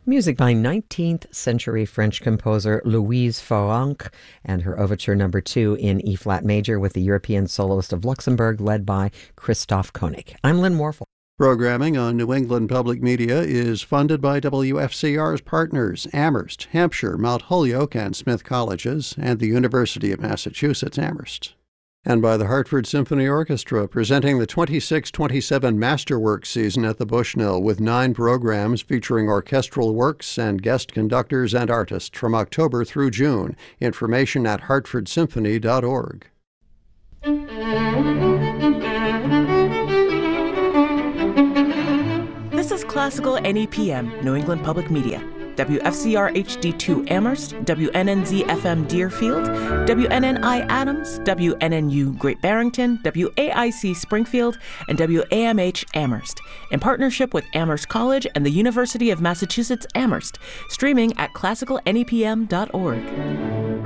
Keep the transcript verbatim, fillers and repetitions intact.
Music by nineteenth century French composer Louise Farrenc and her Overture Number two in E-flat major with the European Soloist of Luxembourg led by Christoph Koenig. I'm Lynn Morphle. Programming on New England Public Media is funded by W F C R's partners, Amherst, Hampshire, Mount Holyoke, and Smith Colleges, and the University of Massachusetts Amherst. And by the Hartford Symphony Orchestra, presenting the twenty-six twenty-seven Masterworks season at the Bushnell with nine programs featuring orchestral works and guest conductors and artists from October through June. Information at hartford symphony dot org. This is Classical N E P M, New England Public Media. W F C R H D two Amherst, W N N Z F M Deerfield, W N N I Adams, W N N U Great Barrington, W A I C Springfield, and W A M H Amherst, in partnership with Amherst College and the University of Massachusetts Amherst, streaming at classical N E P M dot org.